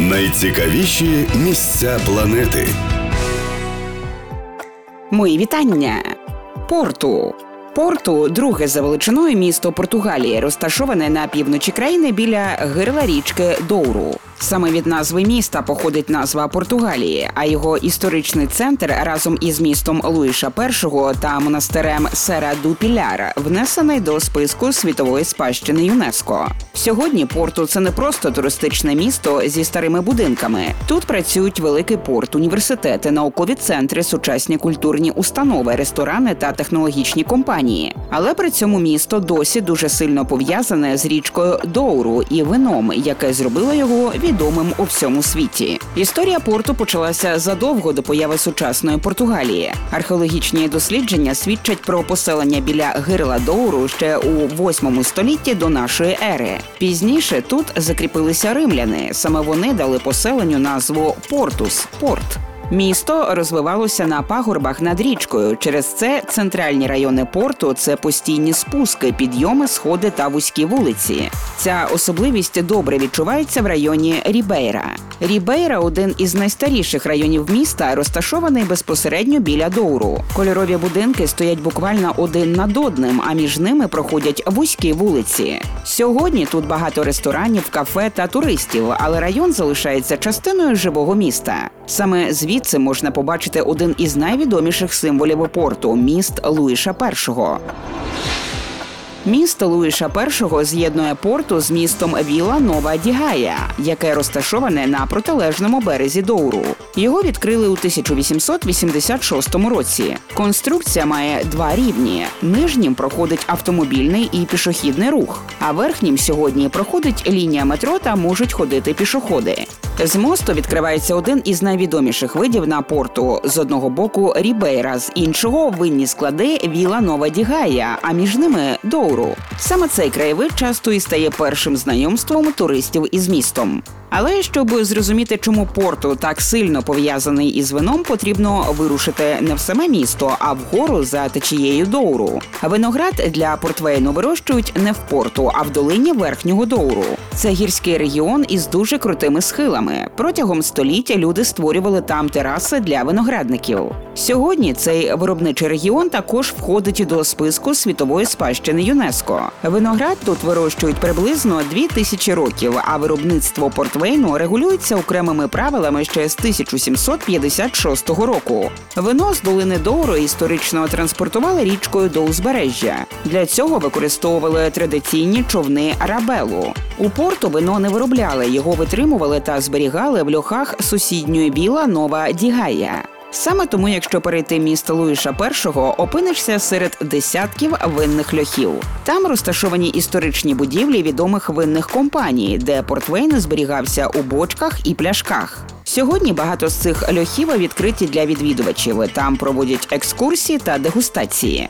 Найцікавіші місця планети. Мої вітання! Порту – друге за величиною місто Португалії, розташоване на півночі країни біля гирла річки Доуру. Саме від назви міста походить назва Португалії, а його історичний центр разом із містом Луїша І та монастирем Сера-ду-Піляр внесений до списку світової спадщини ЮНЕСКО. Сьогодні Порту – це не просто туристичне місто зі старими будинками. Тут працюють великий порт, університети, наукові центри, сучасні культурні установи, ресторани та технологічні компанії. Але при цьому місто досі дуже сильно пов'язане з річкою Доуру і вином, яке зробило його відомим у всьому світі. Історія порту почалася задовго до появи сучасної Португалії. Археологічні дослідження свідчать про поселення біля гирла Доуру ще у 8 столітті до нашої ери. Пізніше тут закріпилися римляни. Саме вони дали поселенню назву Портус – порт. Місто розвивалося на пагорбах над річкою. Через це центральні райони порту – це постійні спуски, підйоми, сходи та вузькі вулиці. Ця особливість добре відчувається в районі Рібейра. Рібейра – один із найстаріших районів міста, розташований безпосередньо біля Доуру. Кольорові будинки стоять буквально один над одним, а між ними проходять вузькі вулиці. Сьогодні тут багато ресторанів, кафе та туристів, але район залишається частиною живого міста. Саме звідси можна побачити один із найвідоміших символів порту – міст Луїша І. Місто Луїша І з'єднує порту з містом Віла-Нова-ді-Гая, яке розташоване на протилежному березі Доуру. Його відкрили у 1886 році. Конструкція має два рівні. Нижнім проходить автомобільний і пішохідний рух, а верхнім сьогодні проходить лінія метро та можуть ходити пішоходи. З мосту відкривається один із найвідоміших видів на порту. З одного боку Рібейра, з іншого – винні склади Віла-Нова-ді-Гая, а між ними – Доуру. Саме цей краєвид часто і стає першим знайомством туристів із містом. Але щоб зрозуміти, чому Порту так сильно пов'язаний із вином, потрібно вирушити не в саме місто, а вгору за течією Доуру. Виноград для портвейну вирощують не в Порту, а в долині Верхнього Доуру. Це гірський регіон із дуже крутими схилами. Протягом століття люди створювали там тераси для виноградників. Сьогодні цей виробничий регіон також входить до списку світової спадщини ЮНЕСКО. Виноград тут вирощують приблизно 2000 років, а виробництво портвейну регулюється окремими правилами ще з 1756 року. Вино з долини Доуру історично транспортували річкою до узбережжя. Для цього використовували традиційні човни рабелу. У порту вино не виробляли, його витримували та зберігали в льохах сусідньої Віла-Нова-ді-Гая. Саме тому, якщо перейти міст Луїша І, опинишся серед десятків винних льохів. Там розташовані історичні будівлі відомих винних компаній, де портвейн зберігався у бочках і пляшках. Сьогодні багато з цих льохів відкриті для відвідувачів. Там проводять екскурсії та дегустації.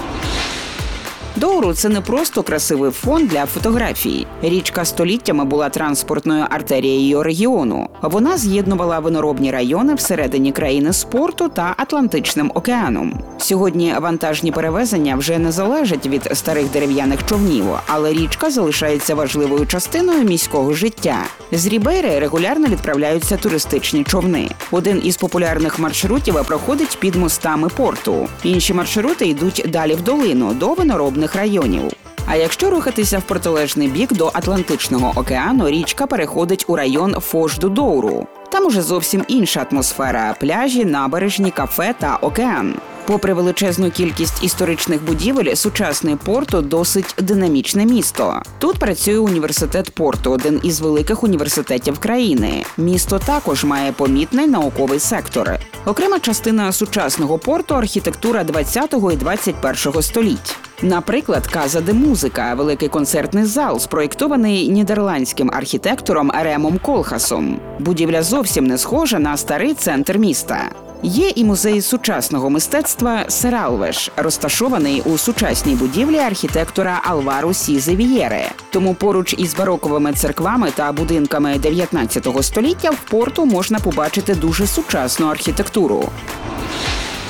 Доуру – це не просто красивий фон для фотографій. Річка століттями була транспортною артерією регіону. Вона з'єднувала виноробні райони всередині країни з Порту та Атлантичним океаном. Сьогодні вантажні перевезення вже не залежать від старих дерев'яних човнів, але річка залишається важливою частиною міського життя. З Рібейри регулярно відправляються туристичні човни. Один із популярних маршрутів проходить під мостами порту. Інші маршрути йдуть далі в долину, до виноробних районів. А якщо рухатися в протилежний бік до Атлантичного океану, річка переходить у район Фош-ду-Доуру. Там уже зовсім інша атмосфера – пляжі, набережні, кафе та океан. Попри величезну кількість історичних будівель, сучасний Порту – досить динамічне місто. Тут працює університет Порту, один із великих університетів країни. Місто також має помітний науковий сектор. Окрема частина сучасного Порту – архітектура 20-го і 21-го століть. Наприклад, Каза де Музика – великий концертний зал, спроєктований нідерландським архітектором Ремом Колхасом. Будівля зовсім не схожа на старий центр міста. Є і музей сучасного мистецтва Сералвеш, розташований у сучасній будівлі архітектора Алваро Сізе Вієре. Тому поруч із бароковими церквами та будинками 19 століття в Порту можна побачити дуже сучасну архітектуру.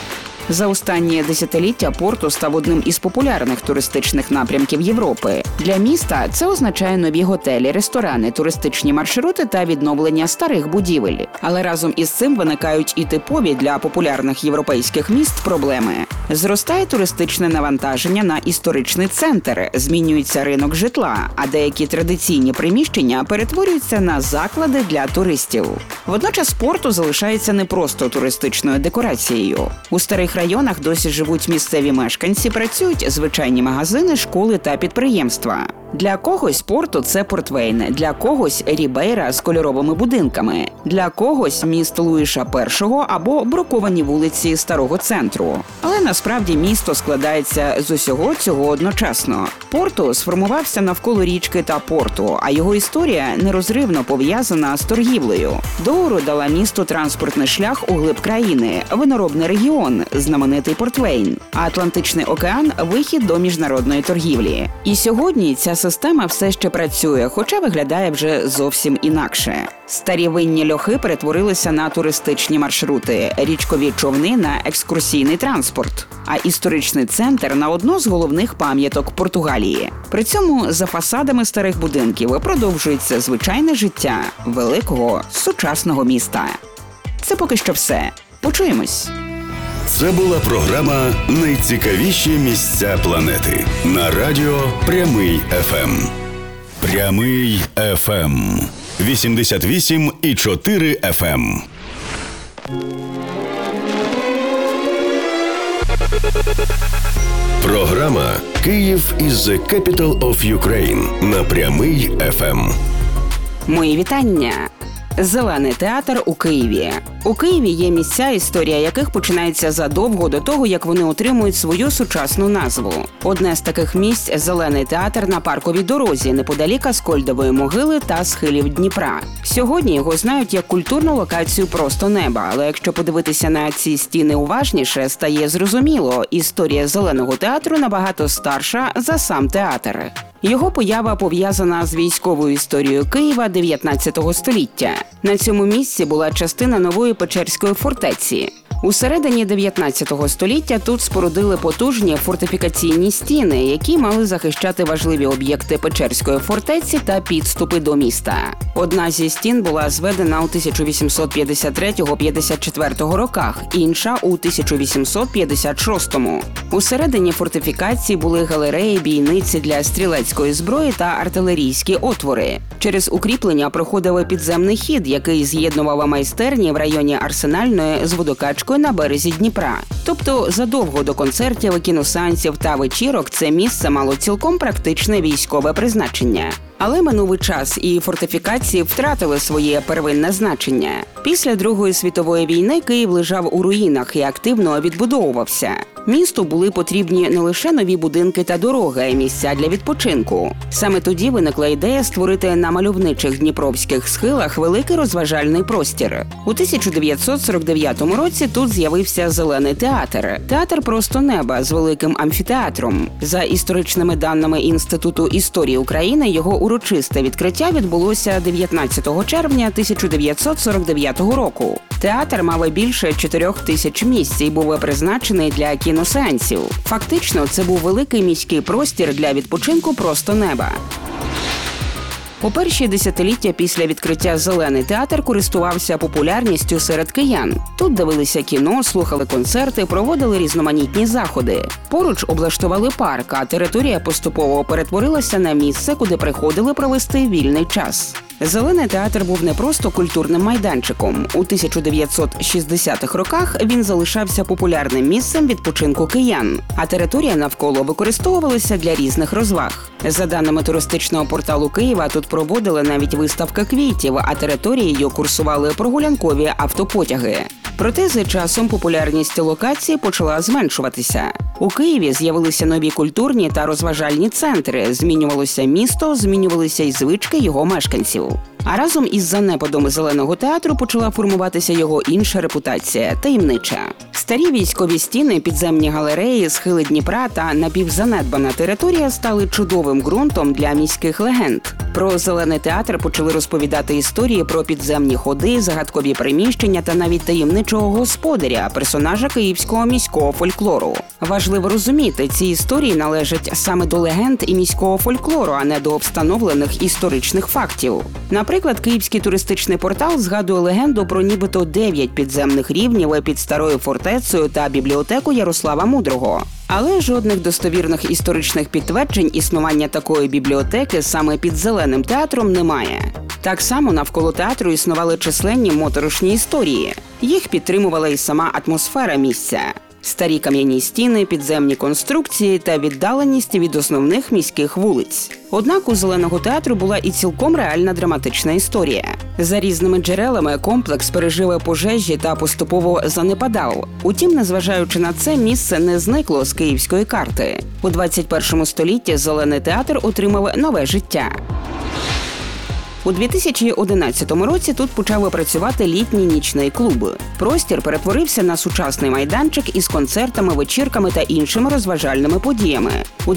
За останні десятиліття Порту став одним із популярних туристичних напрямків Європи. Для міста це означає нові готелі, ресторани, туристичні маршрути та відновлення старих будівель. Але разом із цим виникають і типові для популярних європейських міст проблеми. Зростає туристичне навантаження на історичний центр, змінюється ринок житла, а деякі традиційні приміщення перетворюються на заклади для туристів. Водночас Порту залишається не просто туристичною декорацією. У старих районах досі живуть місцеві мешканці, працюють звичайні магазини, школи та підприємства. Для когось Порту – це Портвейн, для когось – Рібейра з кольоровими будинками, для когось – міст Луїша І або бруковані вулиці старого центру. Але насправді місто складається з усього цього одночасно. Порту сформувався навколо річки та порту, а його історія нерозривно пов'язана з торгівлею. Доуру дала місту транспортний шлях у глиб країни, виноробний регіон, знаменитий Портвейн, а Атлантичний океан – вихід до міжнародної торгівлі. І сьогодні ця система все ще працює, хоча виглядає вже зовсім інакше. Старі винні льохи перетворилися на туристичні маршрути, річкові човни – на екскурсійний транспорт, а історичний центр – на одну з головних пам'яток Португалії. При цьому за фасадами старих будинків продовжується звичайне життя великого сучасного міста. Це поки що все. Почуємось. Це була програма «Найцікавіші місця планети» на радіо Прямий ФМ. Прямий ФМ. 88,4 ФМ. Програма «Київ is the capital of Ukraine» на Прямий ФМ. Мої вітання! Зелений театр у Києві. У Києві є місця, історія яких починається задовго до того, як вони отримують свою сучасну назву. Одне з таких місць – Зелений театр на Парковій дорозі, неподалік Аскольдової могили та схилів Дніпра. Сьогодні його знають як культурну локацію просто неба, але якщо подивитися на ці стіни уважніше, стає зрозуміло – історія Зеленого театру набагато старша за сам театр. Його поява пов'язана з військовою історією Києва 19 століття. На цьому місці була частина нової Печерської фортеці. У середині 19 століття тут спорудили потужні фортифікаційні стіни, які мали захищати важливі об'єкти Печерської фортеці та підступи до міста. Одна зі стін була зведена у 1853-54 роках, інша у 1856-му. Усередині фортифікації були галереї, бійниці для стрілецької зброї та артилерійські отвори. Через укріплення проходив підземний хід, який з'єднував майстерні в районі Арсенальної з водокачкою на березі Дніпра. Тобто задовго до концертів, кіносеансів та вечірок це місце мало цілком практичне військове призначення. Але минув час, і фортифікації втратили своє первинне значення. Після Другої світової війни Київ лежав у руїнах і активно відбудовувався. Місту були потрібні не лише нові будинки та дороги, а й місця для відпочинку. Саме тоді виникла ідея створити на мальовничих дніпровських схилах великий розважальний простір. У 1949 році тут з'явився Зелений театр. Театр просто неба з великим амфітеатром. За історичними даними Інституту історії України, його урочисте відкриття відбулося 19 червня 1949 року. Театр мав більше 4 тисяч місць і був призначений для кіносеансів. Фактично, це був великий міський простір для відпочинку просто неба. У перші десятиліття після відкриття Зелений театр користувався популярністю серед киян. Тут дивилися кіно, слухали концерти, проводили різноманітні заходи. Поруч облаштували парк, а територія поступово перетворилася на місце, куди приходили провести вільний час. Зелений театр був не просто культурним майданчиком. У 1960-х роках він залишався популярним місцем відпочинку киян, а територія навколо використовувалася для різних розваг. За даними туристичного порталу Києва, тут проводили навіть виставки квітів, а територією курсували прогулянкові автопотяги. Проте з часом популярність локації почала зменшуватися. У Києві з'явилися нові культурні та розважальні центри, змінювалося місто, змінювалися й звички його мешканців. А разом із занепадом Зеленого театру почала формуватися його інша репутація – таємнича. Старі військові стіни, підземні галереї, схили Дніпра та напівзанедбана територія стали чудовим ґрунтом для міських легенд. Про Зелений театр почали розповідати історії про підземні ходи, загадкові приміщення та навіть таємничого господаря, персонажа київського міського фольклору. Важливо розуміти, ці історії належать саме до легенд і міського фольклору, а не до встановлених історичних фактів. Наприклад, київський туристичний портал згадує легенду про нібито 9 підземних рівнів під старою фортецею та бібліотеку Ярослава Мудрого. Але жодних достовірних історичних підтверджень існування такої бібліотеки саме під Зеленим театром немає. Так само навколо театру існували численні моторошні історії. Їх підтримувала і сама атмосфера місця. Старі кам'яні стіни, підземні конструкції та віддаленість від основних міських вулиць. Однак у Зеленого театру була і цілком реальна драматична історія. За різними джерелами комплекс пережив пожежі та поступово занепадав. Утім, незважаючи на це, місце не зникло з київської карти. У 21 столітті Зелений театр отримав нове життя. У 2011 році тут почав працювати літній нічний клуб. Простір перетворився на сучасний майданчик із концертами, вечірками та іншими розважальними подіями. У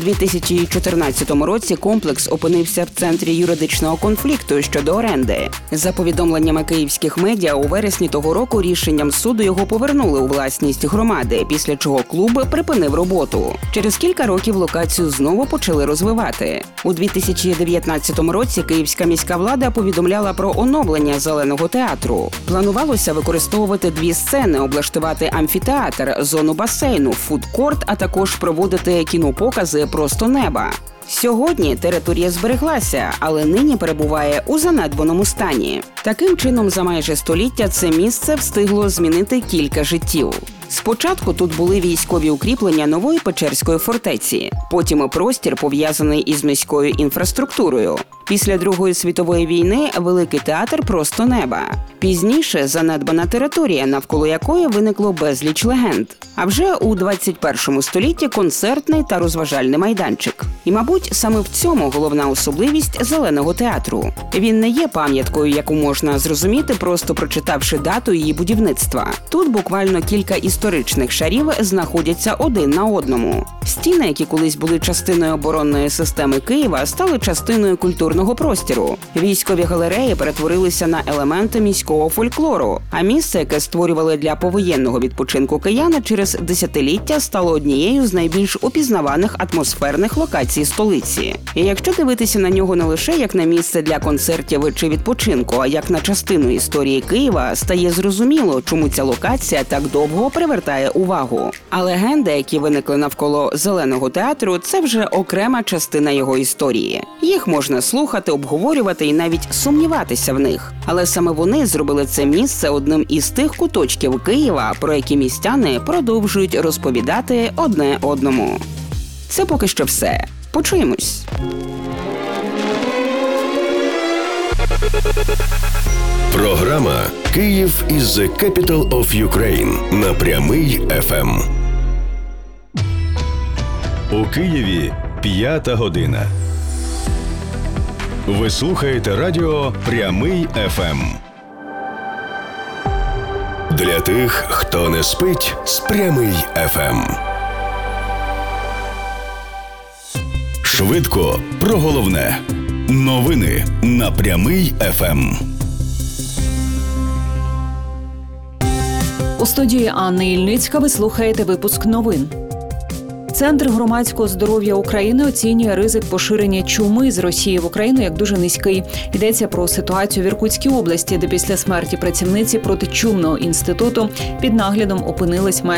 2014 році комплекс опинився в центрі юридичного конфлікту щодо оренди. За повідомленнями київських медіа, у вересні того року рішенням суду його повернули у власність громади, після чого клуб припинив роботу. Через кілька років локацію знову почали розвивати. У 2019 році київська міська влада повідомляла про оновлення Зеленого театру. Планувалося використовувати 2 сцени, облаштувати амфітеатр, зону басейну, фудкорт, а також проводити кінопокази «Просто неба». Сьогодні територія збереглася, але нині перебуває у занедбаному стані. Таким чином, за майже століття це місце встигло змінити кілька життів. Спочатку тут були військові укріплення нової Печерської фортеці, потім і простір, пов'язаний із міською інфраструктурою. Після Другої світової війни Великий театр «Просто неба». Пізніше занедбана територія, навколо якої виникло безліч легенд. А вже у 21 столітті концертний та розважальний майданчик. І, мабуть, саме в цьому головна особливість Зеленого театру. Він не є пам'яткою, яку можна зрозуміти, просто прочитавши дату її будівництва. Тут буквально кілька історичних шарів знаходяться один на одному. Стіни, які колись були частиною оборонної системи Києва, стали частиною культурного простору. Військові галереї перетворилися на елементи міського фольклору, а місце, яке створювали для повоєнного відпочинку кияни, через десятиліття стало однією з найбільш упізнаваних атмосферних локацій столиці. І якщо дивитися на нього не лише як на місце для концертів чи відпочинку, а як на частину історії Києва, стає зрозуміло, чому ця локація так довго привертає увагу. А легенди, які виникли навколо Зеленого театру, це вже окрема частина його історії. Їх можна слухати, обговорювати і навіть сумніватися в них. Але саме вони зробили це місце одним із тих куточків Києва, про які містяни продовжують розповідати одне одному. Це поки що все. Почуємось. Програма «Київ is the capital of Ukraine» на Прямий ФМ. У Києві 5 година. Ви слухаєте радіо Прямий ФМ. Для тих, хто не спить, з Прямий ФМ. Швидко про головне. Новини на Прямий ФМ. У студії Анни Ільницька ви слухаєте випуск новин. Центр громадського здоров'я України оцінює ризик поширення чуми з Росії в Україну як дуже низький. Йдеться про ситуацію в Іркутській області, де після смерті працівниці протичумного інституту під наглядом опинились майже